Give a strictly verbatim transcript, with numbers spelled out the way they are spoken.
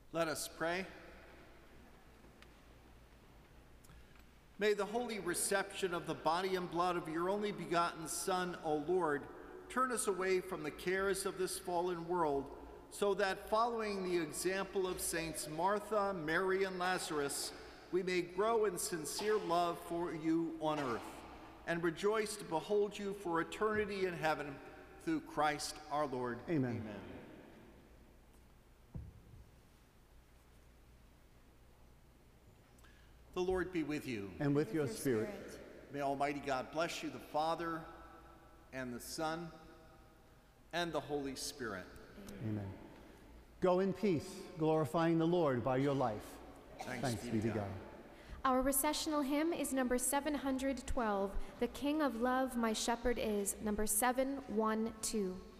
Let us pray. May the holy reception of the body and blood of your only begotten Son, O Lord, turn us away from the cares of this fallen world, so that following the example of Saints Martha, Mary, and Lazarus, we may grow in sincere love for you on earth and rejoice to behold you for eternity in heaven through Christ our Lord. Amen. Amen. The Lord be with you. And with, With your, your spirit. spirit. May Almighty God bless you, the Father, and the Son, and the Holy Spirit. Amen. Go in peace, glorifying the Lord by your life. Thanks, Thanks be to God. Our recessional hymn is number seven hundred twelve, The King of Love My Shepherd Is, number seven one two.